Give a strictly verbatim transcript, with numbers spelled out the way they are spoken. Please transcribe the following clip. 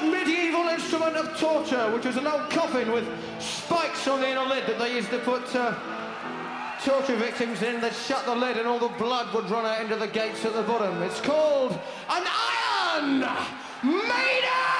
medieval instrument of torture, which was an old coffin with spikes on the inner lid that they used to put uh, torture victims in. They'd shut the lid and all the blood would run out into the gates at the bottom. It's called an Iron Maiden!